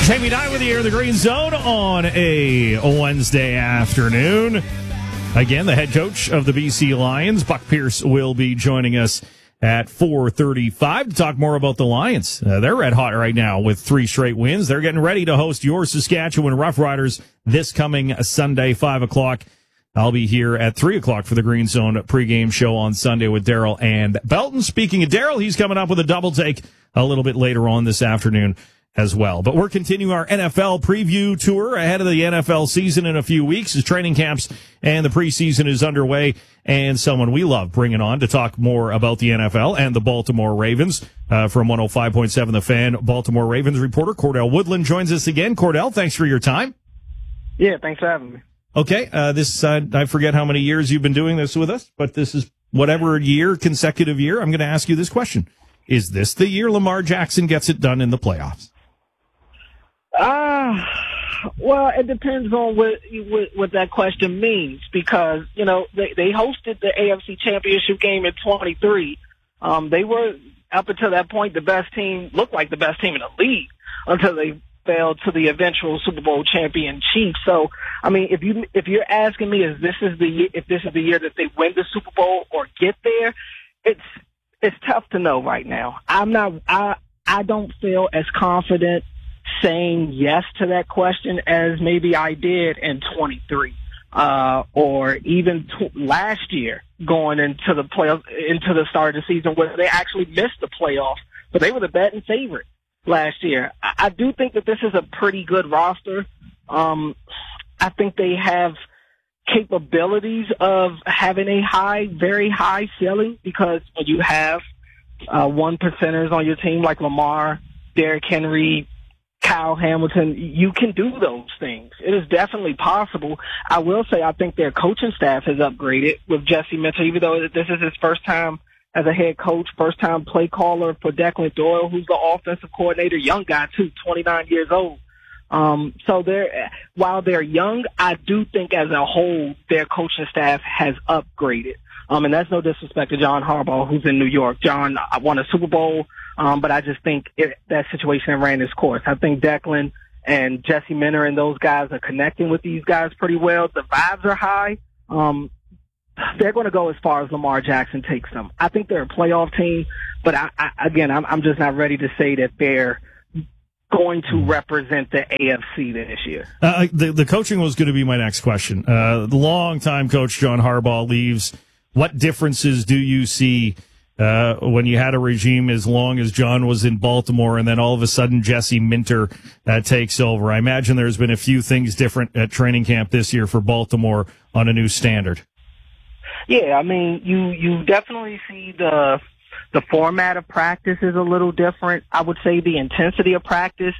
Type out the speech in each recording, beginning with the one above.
Jamie Nye with you here in the Green Zone on a Wednesday afternoon. Again, the head coach of the BC Lions, Buck Pierce, will be joining us at 4:35 to talk more about the Lions. They're red hot right now with 3 straight wins. They're getting ready to host your Saskatchewan Roughriders this coming Sunday, 5 o'clock. I'll be here at 3 o'clock for the Green Zone pregame show on Sunday with Daryl and Belton. Speaking of Daryl, he's coming up with a double take a little bit later on this afternoon as well. But we're continuing our NFL preview tour ahead of the NFL season in a few weeks as training camps and the preseason is underway. And someone we love bringing on to talk more about the NFL and the Baltimore Ravens from 105.7 The Fan, Baltimore Ravens reporter Cordell Woodland joins us again. Cordell, thanks for your time. Yeah, thanks for having me. Okay, I forget how many years you've been doing this with us, but this is whatever consecutive year. I'm going to ask you this question. Is this the year Lamar Jackson gets it done in the playoffs? Well, it depends on what that question means because, you know, they hosted the AFC Championship game in 23. They were, up until that point, looked like the best team in the league until they fell to the eventual Super Bowl champion Chiefs. So, I mean, if you're asking me if this is the year that they win the Super Bowl or get there, it's tough to know right now. I don't feel as confident saying yes to that question as maybe I did in 23, or even last year going into the playoffs, into the start of the season where they actually missed the playoffs, but they were the betting favorite last year. I do think that this is a pretty good roster. I think they have capabilities of having a very high ceiling because when you have 1%ers on your team like Lamar, Derrick Henry, Kyle Hamilton, you can do those things. It is definitely possible. I will say I think their coaching staff has upgraded with Jesse Minter, even though this is his first time as a head coach, first time play caller for Declan Doyle, who's the offensive coordinator, young guy too, 29 years old. So while they're young, I do think as a whole their coaching staff has upgraded. And that's no disrespect to John Harbaugh, who's in New York. John won a Super Bowl, but I just think that situation ran its course. I think Declan and Jesse Minter and those guys are connecting with these guys pretty well. The vibes are high. They're going to go as far as Lamar Jackson takes them. I think they're a playoff team, but I'm just not ready to say that they're going to represent the AFC this year. The coaching was going to be my next question. The longtime coach John Harbaugh leaves. What differences do you see when you had a regime as long as John was in Baltimore and then all of a sudden Jesse Minter takes over? I imagine there's been a few things different at training camp this year for Baltimore on a new standard. Yeah, I mean, you definitely see the format of practice is a little different. I would say the intensity of practice.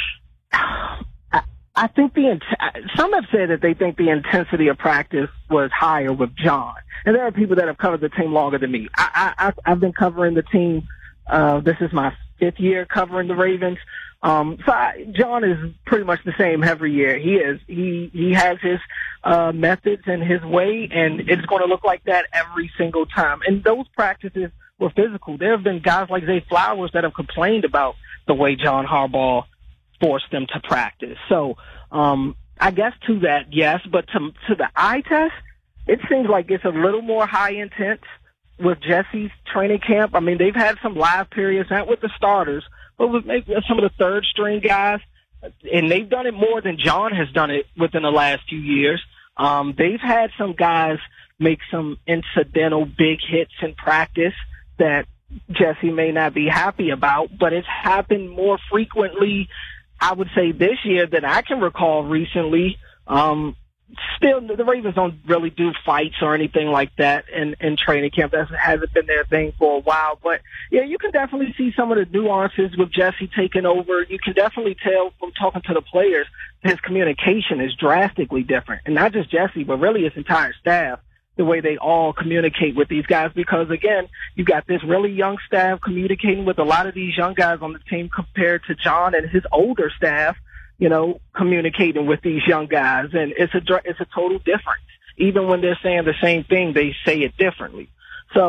I think some have said that they think the intensity of practice was higher with John. And there are people that have covered the team longer than me. I've been covering the team. This is my 5th year covering the Ravens. John is pretty much the same every year. He has his methods and his way, and it's going to look like that every single time. And those practices were physical. There have been guys like Zay Flowers that have complained about the way John Harbaugh forced them to practice. So I guess to that, yes, but to the eye test, it seems like it's a little more high intense with Jesse's training camp. I mean, they've had some live periods, not with the starters, but with maybe some of the third string guys, and they've done it more than John has done it within the last few years. They've had some guys make some incidental big hits in practice that Jesse may not be happy about, but it's happened more frequently, I would say, this year than I can recall recently. Still, the Ravens don't really do fights or anything like that in training camp. That hasn't been their thing for a while. But, yeah, you can definitely see some of the nuances with Jesse taking over. You can definitely tell from talking to the players his communication is drastically different. And not just Jesse, but really his entire staff, the way they all communicate with these guys. Because, again, you've got this really young staff communicating with a lot of these young guys on the team compared to John and his older staff, you know, communicating with these young guys. And it's a total difference. Even when they're saying the same thing, they say it differently. So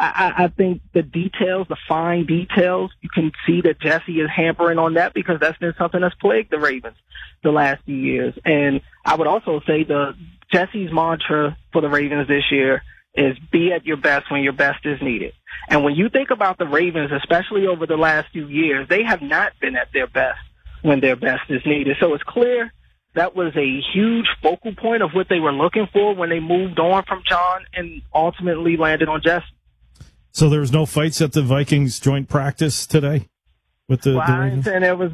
I think the details, the fine details, you can see that Jesse is hampering on that because that's been something that's plagued the Ravens the last few years. And I would also say Jesse's mantra for the Ravens this year is be at your best when your best is needed. And when you think about the Ravens, especially over the last few years, they have not been at their best when their best is needed. So it's clear that was a huge focal point of what they were looking for when they moved on from John and ultimately landed on Jesse. So there was no fights at the Vikings joint practice today with the Ravens?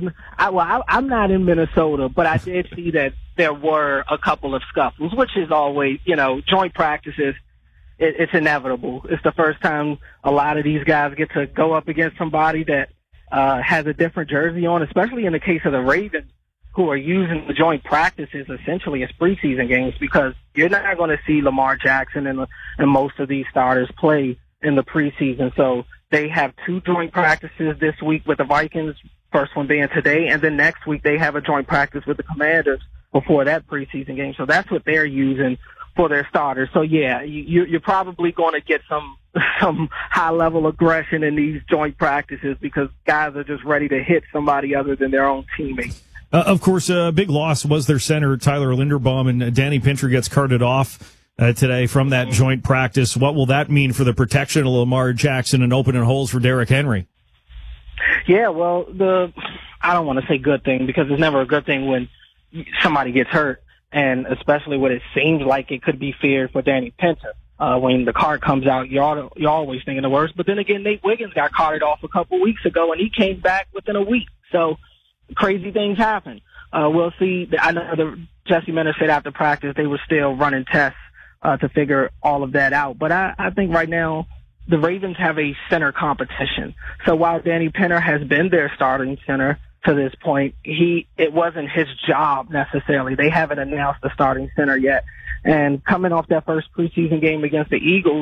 I'm not in Minnesota, but I did see that there were a couple of scuffles, which is always, joint practices. It's inevitable. It's the first time a lot of these guys get to go up against somebody that has a different jersey on, especially in the case of the Ravens, who are using the joint practices essentially as preseason games, because you're not going to see Lamar Jackson and most of these starters play in the preseason. So they have 2 joint practices this week with the Vikings, first one being today, and then next week they have a joint practice with the Commanders before that preseason game. So that's what they're using for their starters. So yeah, you're probably going to get some high level aggression in these joint practices because guys are just ready to hit somebody other than their own teammates. Of course, a big loss was their center, Tyler Linderbaum, and Danny Pinter gets carted off today from that joint practice. What will that mean for the protection of Lamar Jackson and opening holes for Derrick Henry? Yeah, well, I don't want to say good thing because it's never a good thing when somebody gets hurt, and especially when it seems like it could be feared for Danny Pinter. When the card comes out, you're always thinking the worst. But then again, Nate Wiggins got carted off a couple weeks ago, and he came back within a week. So crazy things happen. We'll see. I know Jesse Minter said after practice they were still running tests to figure all of that out. But I think right now the Ravens have a center competition. So while Danny Pinter has been their starting center to this point, it wasn't his job necessarily. They haven't announced the starting center yet. And coming off that first preseason game against the Eagles,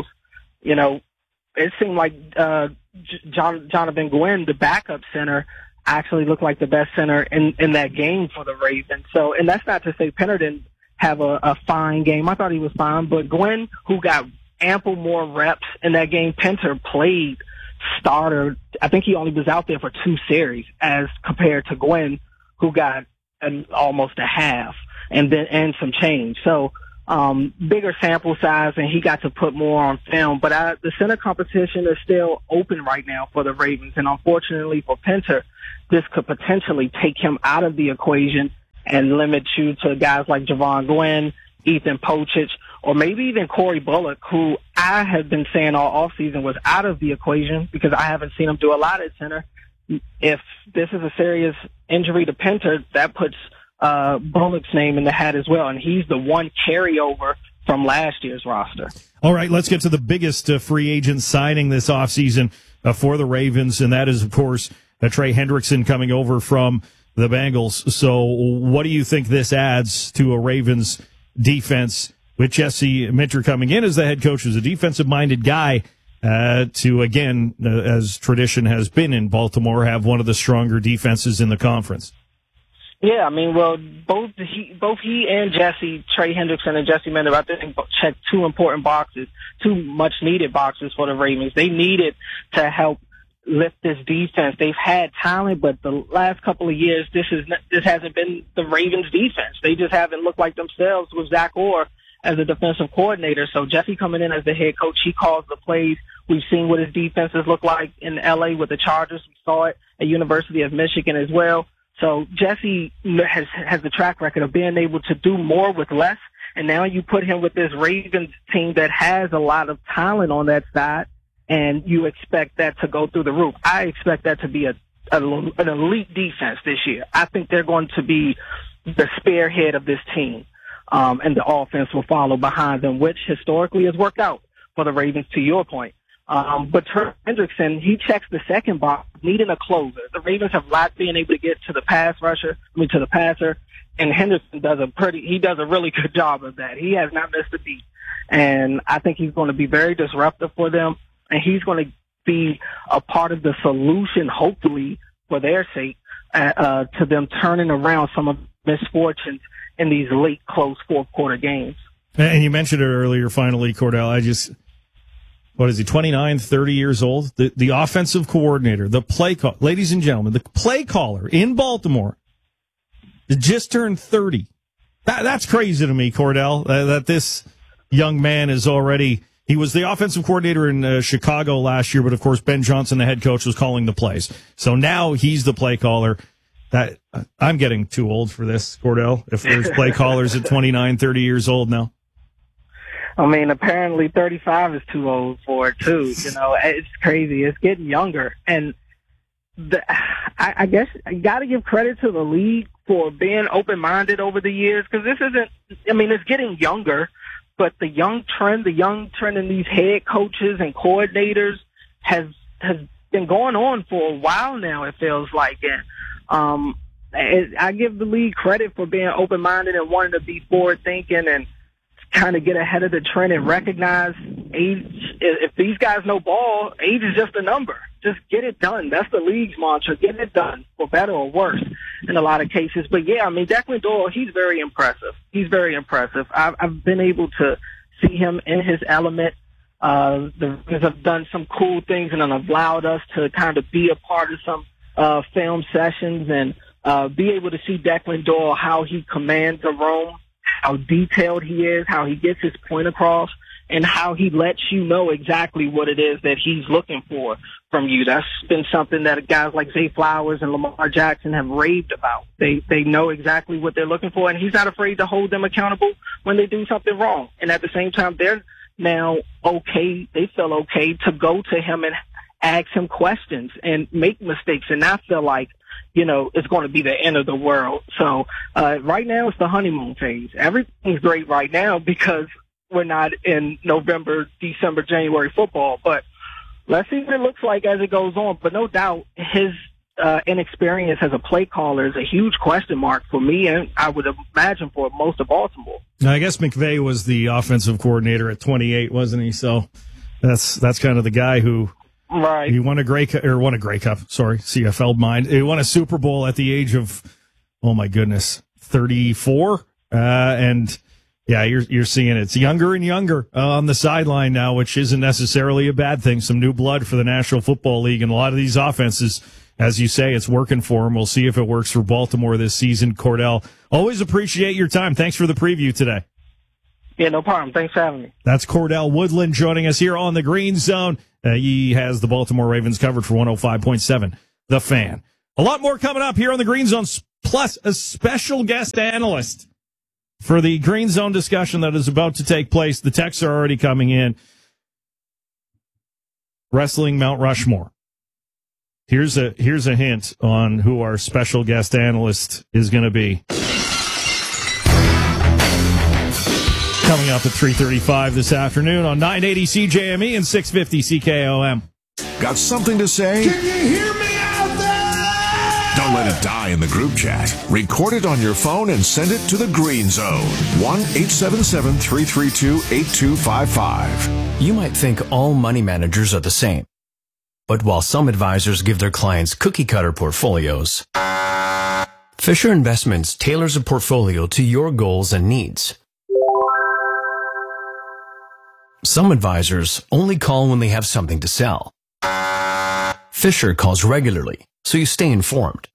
it seemed like Jonathan Gwynn, the backup center, actually looked like the best center in that game for the Ravens. So, and that's not to say Pinter didn't have a fine game. I thought he was fine, but Gwynn, who got ample more reps in that game, Pinter played starter. I think he only was out there for 2 series as compared to Gwynn, who got almost a half and some change. So, bigger sample size, and he got to put more on film. But the center competition is still open right now for the Ravens, and unfortunately for Pinter, this could potentially take him out of the equation and limit you to guys like Javon Gwynn, Ethan Pochich, or maybe even Corey Bullock, who I have been saying all offseason was out of the equation because I haven't seen him do a lot at center. If this is a serious injury to Pinter, that puts Bullock's name in the hat as well, and he's the one carryover from last year's roster. All right, let's get to the biggest free agent signing this offseason for the Ravens, and that is, of course, Trey Hendrickson coming over from the Bengals. So what do you think this adds to a Ravens defense with Jesse Minter coming in as the head coach, who's a defensive-minded guy, to, again, as tradition has been in Baltimore, have one of the stronger defenses in the conference? Yeah, I mean, well, both he and Trey Hendrickson and Jesse Minter, I think, checked 2 important boxes, 2 much-needed boxes for the Ravens. They needed to help lift this defense. They've had talent, but the last couple of years, this hasn't been the Ravens' defense. They just haven't looked like themselves with Zach Orr as a defensive coordinator. So Jesse coming in as the head coach, he calls the plays. We've seen what his defenses look like in L.A. with the Chargers. We saw it at University of Michigan as well. So Jesse has the track record of being able to do more with less. And now you put him with this Ravens team that has a lot of talent on that side, and you expect that to go through the roof. I expect that to be an elite defense this year. I think they're going to be the spearhead of this team, and the offense will follow behind them, which historically has worked out for the Ravens, to your point. But Trey Hendrickson, he checks the second box, needing a closer. The Ravens have not been able to get to the to the passer, and Hendrickson does a really good job of that. He has not missed a beat, and I think he's going to be very disruptive for them, and he's going to be a part of the solution, hopefully, for their sake, to them turning around some of the misfortunes in these late, close fourth-quarter games. And you mentioned it earlier, finally, Cordell. what is he, 29, 30 years old? The offensive coordinator, the ladies and gentlemen, the play caller in Baltimore just turned 30. That's crazy to me, Cordell, that this young man is already, he was the offensive coordinator in Chicago last year, but of course Ben Johnson, the head coach, was calling the plays. So now he's the play caller. I'm getting too old for this, Cordell, if there's play callers at 29, 30 years old now. I mean, apparently 35 is too old for it, too. You know, it's crazy. It's getting younger. And I guess you got to give credit to the league for being open-minded over the years, because this isn't, I mean, it's getting younger, but the young trend in these head coaches and coordinators has been going on for a while now, it feels like. And I give the league credit for being open-minded and wanting to be forward-thinking and kind of get ahead of the trend and recognize age. If these guys know ball, age is just a number. Just get it done. That's the league's mantra. Get it done, for better or worse, in a lot of cases. But yeah, I mean, Declan Doyle, he's very impressive. He's very impressive. I've been able to see him in his element. The Ravens have done some cool things and have allowed us to kind of be a part of some film sessions and be able to see Declan Doyle, how he commands a room, how detailed he is, how he gets his point across, and how he lets you know exactly what it is that he's looking for from you. That's been something that guys like Zay Flowers and Lamar Jackson have raved about. They know exactly what they're looking for, and he's not afraid to hold them accountable when they do something wrong. And at the same time, they're now okay, they feel okay to go to him and ask him questions and make mistakes and not feel like, you know, it's going to be the end of the world. So right now it's the honeymoon phase. Everything's great right now because we're not in November, December, January football. But let's see what it looks like as it goes on. But no doubt his inexperience as a play caller is a huge question mark for me, and I would imagine for most of Baltimore. Now, I guess McVay was the offensive coordinator at 28, wasn't he? So that's kind of the guy who. Right. He won a Grey Cup. Sorry, CFL mind. He won a Super Bowl at the age of, oh my goodness, 34. And yeah, you're seeing it. It's younger and younger on the sideline now, which isn't necessarily a bad thing. Some new blood for the National Football League, and a lot of these offenses, as you say, it's working for them. We'll see if it works for Baltimore this season. Cordell, always appreciate your time. Thanks for the preview today. Yeah, no problem. Thanks for having me. That's Cordell Woodland joining us here on the Green Zone. He has the Baltimore Ravens covered for 105.7 The Fan. A lot more coming up here on the Green Zone, plus a special guest analyst for the Green Zone discussion that is about to take place. The texts are already coming in. Wrestling Mount Rushmore. Here's a hint on who our special guest analyst is going to be. Coming up at 3:35 this afternoon on 980 CJME and 650 CKOM. Got something to say? Can you hear me out there? Don't let it die in the group chat. Record it on your phone and send it to the Green Zone. 1-877-332-8255. You might think all money managers are the same. But while some advisors give their clients cookie-cutter portfolios, Fisher Investments tailors a portfolio to your goals and needs. Some advisors only call when they have something to sell. Fisher calls regularly, so you stay informed.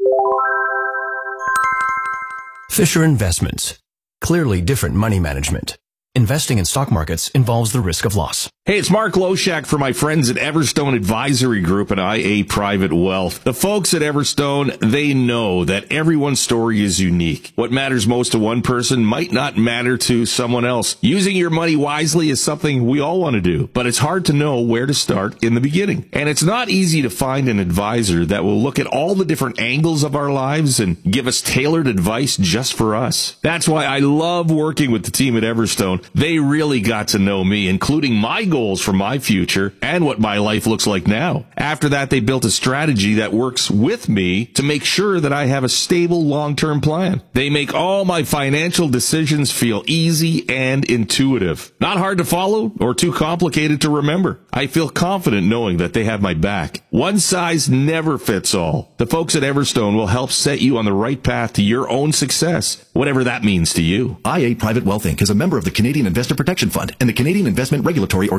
Fisher Investments. Clearly different money management. Investing in stock markets involves the risk of loss. Hey, it's Mark Loshak for my friends at Everstone Advisory Group and IA Private Wealth. The folks at Everstone, they know that everyone's story is unique. What matters most to one person might not matter to someone else. Using your money wisely is something we all want to do, but it's hard to know where to start in the beginning. And it's not easy to find an advisor that will look at all the different angles of our lives and give us tailored advice just for us. That's why I love working with the team at Everstone. They really got to know me, including my goals for my future and what my life looks like now. After that, they built a strategy that works with me to make sure that I have a stable long-term plan. They make all my financial decisions feel easy and intuitive. Not hard to follow or too complicated to remember. I feel confident knowing that they have my back. One size never fits all. The folks at Everstone will help set you on the right path to your own success, whatever that means to you. IA Private Wealth Inc. is a member of the Canadian Investor Protection Fund and the Canadian Investment Regulatory Organization.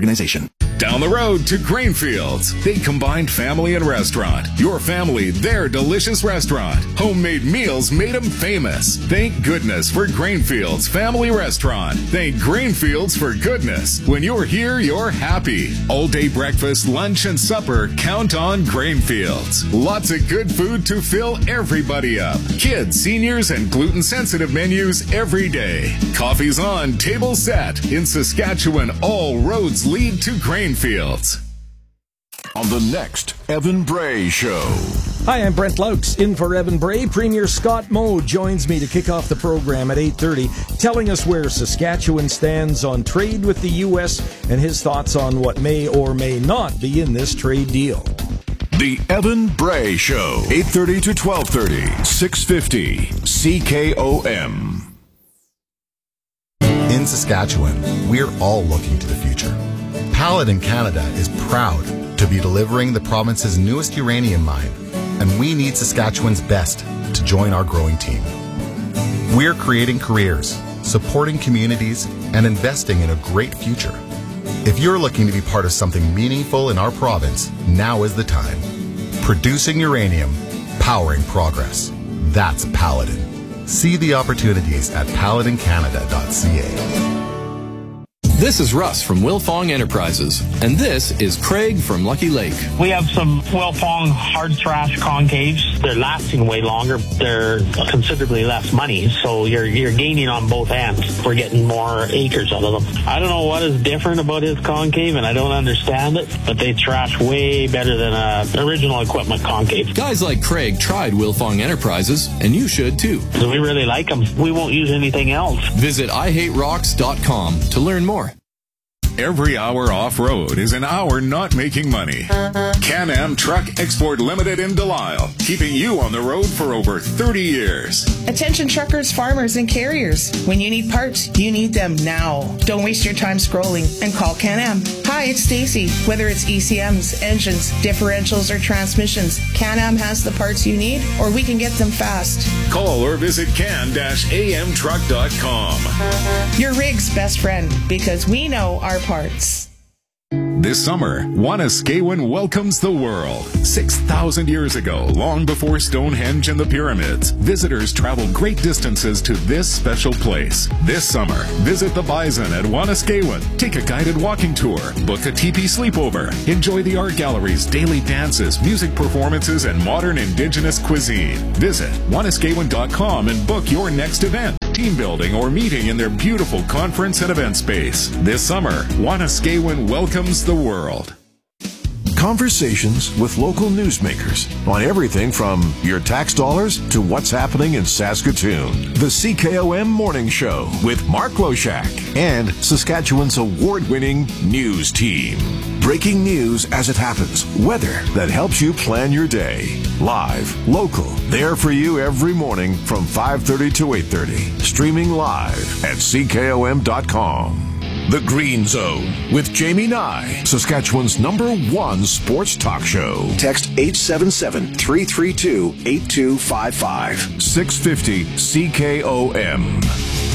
Organization. Down the road to Grainfields. They combined family and restaurant. Your family, their delicious restaurant. Homemade meals made them famous. Thank goodness for Grainfields Family Restaurant. Thank Grainfields for goodness. When you're here, you're happy. All day breakfast, lunch, and supper, count on Grainfields. Lots of good food to fill everybody up. Kids, seniors, and gluten-sensitive menus every day. Coffee's on, table set. In Saskatchewan, all roads lead to Grainfields. On the next Evan Bray Show. Hi, I'm Brent Laux, in for Evan Bray. Premier Scott Moe joins me to kick off the program at 8:30, telling us where Saskatchewan stands on trade with the U.S. and his thoughts on what may or may not be in this trade deal. The Evan Bray Show, 8:30 to 12:30, 650 CKOM. In Saskatchewan, we're all looking to the future. Paladin Canada is proud to be delivering the province's newest uranium mine, and we need Saskatchewan's best to join our growing team. We're creating careers, supporting communities, and investing in a great future. If you're looking to be part of something meaningful in our province, now is the time. Producing uranium, powering progress. That's Paladin. See the opportunities at paladincanada.ca. This is Russ from Wilfong Enterprises, and this is Craig from Lucky Lake. We have some Wilfong hard thrash concaves. They're lasting way longer. They're considerably less money, so you're gaining on both ends. We're getting more acres out of them. I don't know what is different about his concave, and I don't understand it, but they thrash way better than original equipment concave. Guys like Craig tried Wilfong Enterprises, and you should too. So we really like them. We won't use anything else. Visit ihaterocks.com to learn more. Every hour off-road is an hour not making money. Can-Am Truck Export Limited in Delisle, keeping you on the road for over 30 years. Attention truckers, farmers, and carriers. When you need parts, you need them now. Don't waste your time scrolling and call Can-Am. Hi, it's Stacy. Whether it's ECMs, engines, differentials, or transmissions, Can-Am has the parts you need, or we can get them fast. Call or visit can-amtruck.com. Your rig's best friend, because we know our parts. This summer, Wanuskewin welcomes the world. 6,000 years ago, long before Stonehenge and the pyramids, visitors traveled great distances to this special place. This summer, visit the Bison at Wanuskewin. Take a guided walking tour, book a teepee sleepover, enjoy the art galleries, daily dances, music performances, and modern indigenous cuisine. Visit wanuskewin.com and book your next event, team building, or meeting in their beautiful conference and event space. This summer, Wanuskewin welcomes the world. Conversations with local newsmakers on everything from your tax dollars to what's happening in Saskatoon. The CKOM Morning Show with Mark Loshak and Saskatchewan's award-winning news team. Breaking news as it happens. Weather that helps you plan your day. Live, local, there for you every morning from 5:30 to 8:30. Streaming live at CKOM.com. The Green Zone with Jamie Nye, Saskatchewan's #1 sports talk show. Text 877-332-8255. 650 CKOM.